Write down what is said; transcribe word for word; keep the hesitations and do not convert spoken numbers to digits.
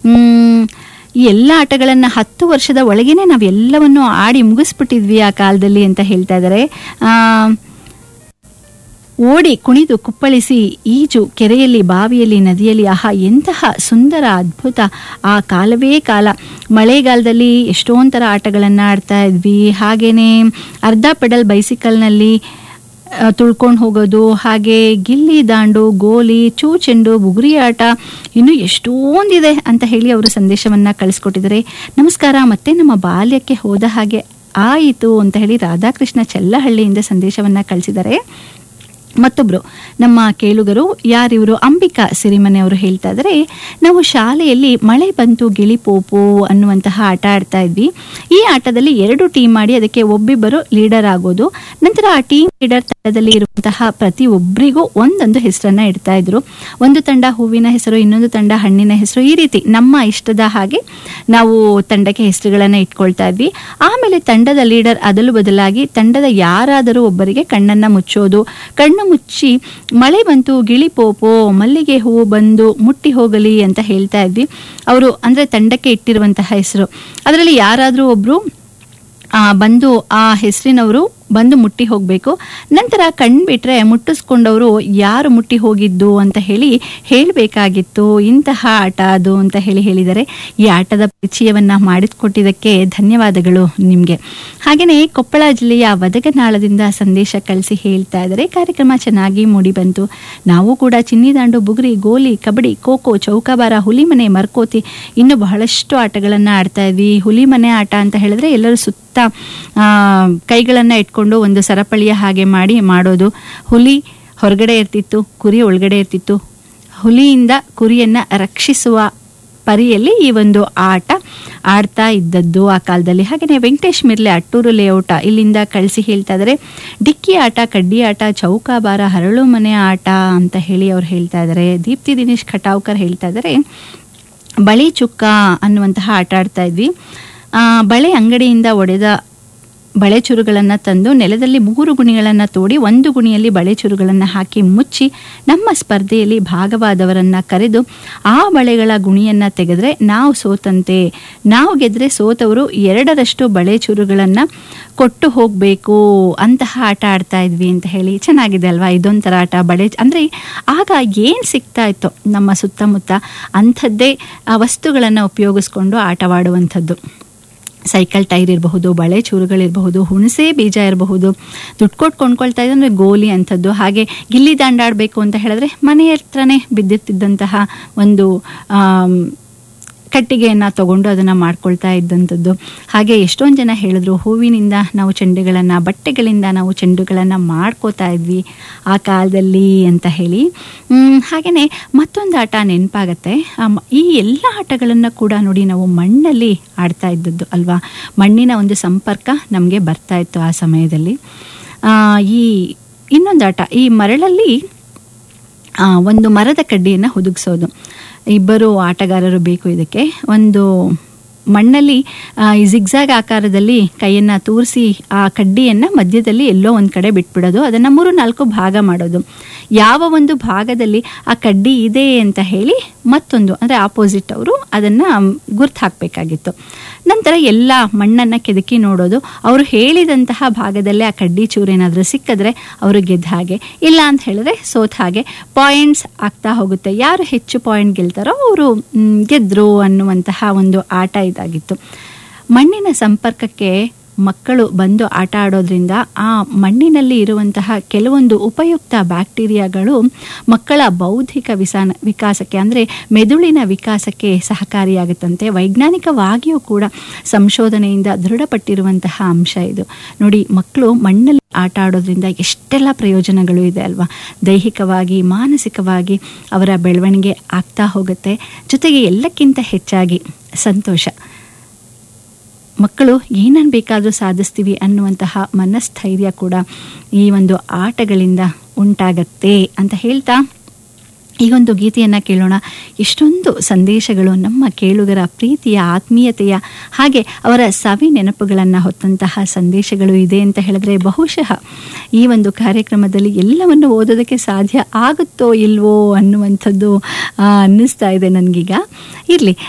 ಈ ಎಲ್ಲ ಆಟಗಳನ್ನು ಹತ್ತು ವರ್ಷದ ಒಳಗೇನೆ ನಾವೆಲ್ಲವನ್ನು ಆಡಿ ಮುಗಿಸ್ಬಿಟ್ಟಿದ್ವಿ ಆ ಕಾಲದಲ್ಲಿ ಅಂತ ಹೇಳ್ತಾ ಇದ್ದಾರೆ. ಓಡಿ ಕುಣಿದು ಕುಪ್ಪಳಿಸಿ ಈಜು ಕೆರೆಯಲ್ಲಿ ಬಾವಿಯಲ್ಲಿ ನದಿಯಲ್ಲಿ ಆಹಾ ಎಂತಹ ಸುಂದರ ಅದ್ಭುತ ಆ ಕಾಲವೇ ಕಾಲ. ಮಳೆಗಾಲದಲ್ಲಿ ಎಷ್ಟೊಂಥರ ಆಟಗಳನ್ನು ಆಡ್ತಾ ಇದ್ವಿ. ಹಾಗೇನೆ ಅರ್ಧ ಪೆಡಲ್ ಬೈಸಿಕಲ್ನಲ್ಲಿ ತುಳ್ಕೊಂಡು ಹೋಗೋದು, ಹಾಗೆ ಗಿಲ್ಲಿ ದಾಂಡು, ಗೋಲಿ, ಚೂ ಚೆಂಡು, ಬುಗುರಿ ಆಟ, ಇನ್ನು ಎಷ್ಟೊಂದಿದೆ ಅಂತ ಹೇಳಿ ಅವರು ಸಂದೇಶವನ್ನ ಕಳಿಸ್ಕೊಟ್ಟಿದ್ದಾರೆ. ನಮಸ್ಕಾರ, ಮತ್ತೆ ನಮ್ಮ ಬಾಲ್ಯಕ್ಕೆ ಹೋದ ಹಾಗೆ ಆಯಿತು ಅಂತ ಹೇಳಿ ರಾಧಾಕೃಷ್ಣ ಚೆಲ್ಲಹಳ್ಳಿಯಿಂದ ಸಂದೇಶವನ್ನ ಕಳಿಸಿದ್ದಾರೆ. ಮತ್ತೊಬ್ರು ನಮ್ಮ ಕೇಳುಗರು ಯಾರಿವರು, ಅಂಬಿಕಾ ಸಿರಿಮನೆ ಅವರು ಹೇಳ್ತಾ ಇದ್ದಾರೆ, ನಾವು ಶಾಲೆಯಲ್ಲಿ ಮಳೆ ಬಂತು ಗಿಳಿ ಪೋಪು ಅನ್ನುವಂತಹ ಆಟ ಆಡ್ತಾ ಇದ್ವಿ. ಈ ಆಟದಲ್ಲಿ ಎರಡು ಟೀಮ್ ಮಾಡಿ ಅದಕ್ಕೆ ಒಬ್ಬಿಬ್ಬರು ಲೀಡರ್ ಆಗೋದು. ನಂತರ ಆ ಟೀಮ್ ಲೀಡರ್ ತಂಡದಲ್ಲಿ ಇರುವಂತಹ ಪ್ರತಿ ಒಬ್ಬರಿಗೂ ಒಂದೊಂದು ಹೆಸರನ್ನ ಇಡ್ತಾ ಇದ್ರು. ಒಂದು ತಂಡ ಹೂವಿನ ಹೆಸರು, ಇನ್ನೊಂದು ತಂಡ ಹಣ್ಣಿನ ಹೆಸರು, ಈ ರೀತಿ ನಮ್ಮ ಇಷ್ಟದ ಹಾಗೆ ನಾವು ತಂಡಕ್ಕೆ ಹೆಸರುಗಳನ್ನ ಇಟ್ಕೊಳ್ತಾ ಇದ್ವಿ. ಆಮೇಲೆ ತಂಡದ ಲೀಡರ್ ಅದಲು ಬದಲಾಗಿ ತಂಡದ ಯಾರಾದರೂ ಒಬ್ಬರಿಗೆ ಕಣ್ಣನ್ನ ಮುಚ್ಚೋದು. ಕಣ್ಣು ಮುಚ್ಚಿ ಮಳೆ ಬಂತು ಗಿಳಿ ಪೋಪೋ ಮಲ್ಲಿಗೆ ಹೂವು ಬಂದು ಮುಟ್ಟಿ ಹೋಗಲಿ ಅಂತ ಹೇಳ್ತಾ ಇದ್ವಿ. ಅವರು ಅಂದ್ರೆ ತಂಡಕ್ಕೆ ಇಟ್ಟಿರುವಂತಹ ಹೆಸರು, ಅದರಲ್ಲಿ ಯಾರಾದರೂ ಒಬ್ರು ಆ ಬಂದು ಆ ಹೆಸರಿನವರು ಬಂದು ಮುಟ್ಟಿ ಹೋಗಬೇಕು. ನಂತರ ಕಣ್ಬಿಟ್ರೆ ಮುಟ್ಟಿಸ್ಕೊಂಡವರು ಯಾರು ಮುಟ್ಟಿ ಹೋಗಿದ್ದು ಅಂತ ಹೇಳಿ ಹೇಳಬೇಕಾಗಿತ್ತು. ಇಂತಹ ಆಟ ಅದು ಅಂತ ಹೇಳಿ ಹೇಳಿದರೆ. ಈ ಆಟದ ಪರಿಚಯವನ್ನ ಮಾಡಿಕೊಟ್ಟಿದ್ದಕ್ಕೆ ಧನ್ಯವಾದಗಳು ನಿಮಗೆ. ಹಾಗೆಯೇ ಕೊಪ್ಪಳ ಜಿಲ್ಲೆಯ ವದಗನಾಳದಿಂದ ಸಂದೇಶ ಕಳಿಸಿ ಹೇಳ್ತಾ ಇದ್ದಾರೆ, ಕಾರ್ಯಕ್ರಮ ಚೆನ್ನಾಗಿ ಮೂಡಿ ಬಂತು. ನಾವು ಕೂಡ ಚಿನ್ನಿದಾಂಡು, ಬುಗುರಿ, ಗೋಲಿ, ಕಬಡ್ಡಿ, ಖೋಖೋ, ಚೌಕಾಬಾರ, ಹುಲಿಮನೆ, ಮರ್ಕೋತಿ, ಇನ್ನು ಬಹಳಷ್ಟು ಆಟಗಳನ್ನು ಆಡ್ತಾ ಇದ್ವಿ. ಹುಲಿಮನೆ ಆಟ ಅಂತ ಹೇಳಿದ್ರೆ ಎಲ್ಲರೂ ಸುತ್ತ ಕೈಗಳನ್ನ ಇಟ್ಕೊಂಡು ಒಂದು ಸರಪಳಿಯ ಹಾಗೆ ಮಾಡಿ ಮಾಡೋದು. ಹುಲಿ ಹೊರಗಡೆ ಇರ್ತಿತ್ತು, ಕುರಿ ಒಳಗಡೆ ಇರ್ತಿತ್ತು. ಹುಲಿಯಿಂದ ಕುರಿಯನ್ನ ರಕ್ಷಿಸುವ ಪರಿಯಲ್ಲಿ ಈ ಒಂದು ಆಟ ಆಡ್ತಾ ಇದ್ದದ್ದು ಆ ಕಾಲದಲ್ಲಿ. ಹಾಗೆಯೇ ವೆಂಕಟೇಶ್ ಮಿರ್ಲೆ ಅಟ್ಟೂರು ಲೇಔಟ ಇಲ್ಲಿಂದ ಕಳಿಸಿ ಹೇಳ್ತಾ ಇದ್ದಾರೆ, ಡಿಕ್ಕಿ ಆಟ, ಕಡ್ಡಿ ಆಟ, ಚೌಕಾಬಾರ, ಹರಳು ಮನೆ ಆಟ ಅಂತ ಹೇಳಿ ಅವ್ರು ಹೇಳ್ತಾ ಇದ್ದಾರೆ. ದೀಪ್ತಿ ದಿನೇಶ್ ಖಟಾವ್ಕರ್ ಹೇಳ್ತಾ ಇದ್ದಾರೆ, ಬಳಿ ಚುಕ್ಕ ಅನ್ನುವಂತಹ ಆಟ ಆಡ್ತಾ ಇದ್ವಿ. ಬಳೆ ಅಂಗಡಿಯಿಂದ ಒಡೆದ ಬಳೆ ಚುರುಗಳನ್ನು ತಂದು ನೆಲದಲ್ಲಿ ಮೂರು ಗುಣಿಗಳನ್ನು ತೋಡಿ ಒಂದು ಗುಣಿಯಲ್ಲಿ ಬಳೆ ಚುರುಗಳನ್ನು ಹಾಕಿ ಮುಚ್ಚಿ ನಮ್ಮ ಸ್ಪರ್ಧೆಯಲ್ಲಿ ಭಾಗವಾದವರನ್ನ ಕರೆದು ಆ ಬಳೆಗಳ ಗುಣಿಯನ್ನು ತೆಗೆದ್ರೆ ನಾವು ಸೋತಂತೆ, ನಾವು ಗೆದ್ರೆ ಸೋತವರು ಎರಡರಷ್ಟು ಬಳೆ ಚುರುಗಳನ್ನು ಕೊಟ್ಟು ಹೋಗಬೇಕು, ಅಂತಹ ಆಟ ಆಡ್ತಾ ಇದ್ವಿ ಅಂತ ಹೇಳಿ. ಚೆನ್ನಾಗಿದೆ ಅಲ್ವಾ ಇದೊಂಥರ ಆಟ. ಬಳೆ ಅಂದರೆ ಆಗ ಏನು ಸಿಗ್ತಾ ಇತ್ತು ನಮ್ಮ ಸುತ್ತಮುತ್ತ ಅಂಥದ್ದೇ ವಸ್ತುಗಳನ್ನು ಉಪಯೋಗಿಸ್ಕೊಂಡು ಆಟವಾಡುವಂಥದ್ದು. ಸೈಕಲ್ ಟೈರ್ ಇರಬಹುದು, ಬಳೆ ಚೂರುಗಳಿರಬಹುದು, ಹುಣಸೆ ಬೀಜ ಇರಬಹುದು, ದುಡ್ಡು ಕೊಟ್ಟು ಕೊಂಡ್ಕೊಳ್ತಾ ಇದ್ರೆ ಗೋಲಿ ಅಂಥದ್ದು. ಹಾಗೆ ಗಿಲ್ಲಿ ದಾಂಡಾಡಬೇಕು ಅಂತ ಹೇಳಿದ್ರೆ ಮನೆಯ ಹತ್ರನೇ ಬಿದ್ದಿರ್ತಿದ್ದಂತಹ ಒಂದು ಕಟ್ಟಿಗೆಯನ್ನು ತಗೊಂಡು ಅದನ್ನು ಮಾಡ್ಕೊಳ್ತಾ ಇದ್ದಂಥದ್ದು. ಹಾಗೆ ಎಷ್ಟೊಂದು ಜನ ಹೇಳಿದ್ರು ಹೂವಿನಿಂದ ನಾವು ಚೆಂಡುಗಳನ್ನು, ಬಟ್ಟೆಗಳಿಂದ ನಾವು ಚೆಂಡುಗಳನ್ನು ಮಾಡ್ಕೋತಾ ಇದ್ವಿ ಆ ಕಾಲದಲ್ಲಿ ಅಂತ ಹೇಳಿ. ಹಾಗೆಯೇ ಮತ್ತೊಂದು ಆಟ ನೆನಪಾಗತ್ತೆ. ಈ ಎಲ್ಲ ಆಟಗಳನ್ನು ಕೂಡ ನೋಡಿ ನಾವು ಮಣ್ಣಲ್ಲಿ ಆಡ್ತಾ ಇದ್ದದ್ದು ಅಲ್ವಾ. ಮಣ್ಣಿನ ಒಂದು ಸಂಪರ್ಕ ನಮಗೆ ಬರ್ತಾ ಇತ್ತು ಆ ಸಮಯದಲ್ಲಿ. ಈ ಇನ್ನೊಂದು ಆಟ, ಈ ಮರಳಲ್ಲಿ ಒಂದು ಮರದ ಕಡ್ಡಿಯನ್ನು ಹುದುಗಿಸೋದು. ಇಬ್ಬರು ಆಟಗಾರರು ಬೇಕು ಇದಕ್ಕೆ. ಒಂದು ಮಣ್ಣಲ್ಲಿ ಜಿಗ್ಜಾಗ್ ಆಕಾರದಲ್ಲಿ ಕೈಯನ್ನು ತೂರಿಸಿ ಆ ಕಡ್ಡಿಯನ್ನು ಮಧ್ಯದಲ್ಲಿ ಎಲ್ಲೋ ಒಂದು ಕಡೆ ಬಿಟ್ಬಿಡೋದು. ಅದನ್ನು ಮೂರು ನಾಲ್ಕು ಭಾಗ ಮಾಡೋದು. ಯಾವ ಒಂದು ಭಾಗದಲ್ಲಿ ಆ ಕಡ್ಡಿ ಇದೆ ಅಂತ ಹೇಳಿ ಮತ್ತೊಂದು ಅಂದರೆ ಆಪೋಸಿಟ್ ಅವರು ಅದನ್ನು ಗುರ್ತು ಹಾಕಬೇಕಾಗಿತ್ತು. ನಂತರ ಎಲ್ಲ ಮಣ್ಣನ್ನು ಕೆದಕಿ ನೋಡೋದು. ಅವರು ಹೇಳಿದಂತಹ ಭಾಗದಲ್ಲೇ ಆ ಕಡ್ಡಿ ಚೂರೇನಾದರೂ ಸಿಕ್ಕಿದ್ರೆ ಅವರು ಗೆದ್ದ ಹಾಗೆ, ಇಲ್ಲ ಅಂತ ಹೇಳಿದ್ರೆ ಸೋತ ಹಾಗೆ. ಪಾಯಿಂಟ್ಸ್ ಆಗ್ತಾ ಹೋಗುತ್ತೆ. ಯಾರು ಹೆಚ್ಚು ಪಾಯಿಂಟ್ ಗೆಲ್ತಾರೋ ಅವರು ಗೆದ್ರು ಅನ್ನುವಂತಹ ಒಂದು ಆಟ ಇದಾಗಿತ್ತು. ಮಣ್ಣಿನ ಸಂಪರ್ಕಕ್ಕೆ ಮಕ್ಕಳು ಬಂದು ಆಟ ಆಡೋದ್ರಿಂದ ಆ ಮಣ್ಣಿನಲ್ಲಿ ಇರುವಂತಹ ಕೆಲವೊಂದು ಉಪಯುಕ್ತ ಬ್ಯಾಕ್ಟೀರಿಯಾಗಳು ಮಕ್ಕಳ ಬೌದ್ಧಿಕ ವಿಸಾನ ವಿಕಾಸಕ್ಕೆ ಅಂದರೆ ಮೆದುಳಿನ ವಿಕಾಸಕ್ಕೆ ಸಹಕಾರಿಯಾಗುತ್ತಂತೆ. ವೈಜ್ಞಾನಿಕವಾಗಿಯೂ ಕೂಡ ಸಂಶೋಧನೆಯಿಂದ ದೃಢಪಟ್ಟಿರುವಂತಹ ಅಂಶ ಇದು. ನೋಡಿ, ಮಕ್ಕಳು ಮಣ್ಣಲ್ಲಿ ಆಟ ಆಡೋದ್ರಿಂದ ಎಷ್ಟೆಲ್ಲ ಪ್ರಯೋಜನಗಳು ಇದೆ ಅಲ್ವಾ. ದೈಹಿಕವಾಗಿ, ಮಾನಸಿಕವಾಗಿ ಅವರ ಬೆಳವಣಿಗೆ ಆಗ್ತಾ ಹೋಗುತ್ತೆ. ಜೊತೆಗೆ ಎಲ್ಲಕ್ಕಿಂತ ಹೆಚ್ಚಾಗಿ ಸಂತೋಷ. ಮಕ್ಕಳು ಏನನ್ನು ಬೇಕಾದರೂ ಸಾಧಿಸ್ತೀವಿ ಅನ್ನುವಂತಹ ಮನಸ್ಥೈರ್ಯ ಕೂಡ ಈ ಒಂದು ಆಟಗಳಿಂದ ಉಂಟಾಗತ್ತೆ ಅಂತ ಹೇಳ್ತಾ ಈಗೊಂದು ಗೀತೆಯನ್ನು ಕೇಳೋಣ. ಎಷ್ಟೊಂದು ಸಂದೇಶಗಳು ನಮ್ಮ ಕೇಳುಗರ ಪ್ರೀತಿಯ, ಆತ್ಮೀಯತೆಯ ಹಾಗೆ ಅವರ ಸವಿ ನೆನಪುಗಳನ್ನು ಹೊತ್ತಂತಹ ಸಂದೇಶಗಳು ಇದೆ ಅಂತ ಹೇಳಿದ್ರೆ ಬಹುಶಃ ಈ ಒಂದು ಕಾರ್ಯಕ್ರಮದಲ್ಲಿ ಎಲ್ಲವನ್ನು ಓದೋದಕ್ಕೆ ಸಾಧ್ಯ ಆಗುತ್ತೋ ಇಲ್ವೋ ಅನ್ನುವಂಥದ್ದು ಅನ್ನಿಸ್ತಾ ಇದೆ ನನಗೀಗ. ಇರಲಿ,